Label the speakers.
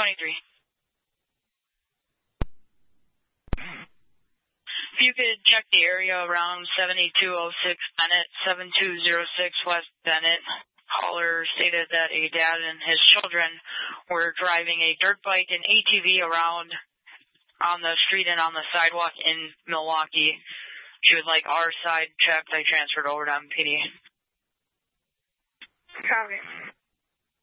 Speaker 1: 23. If you could check the area around 7206 Bennett, 7206 West Bennett. Caller stated that a dad and his children were driving a dirt bike and ATV around on the street and on the sidewalk in Milwaukee. She would like our side checked. I transferred over to MPD.
Speaker 2: Copy.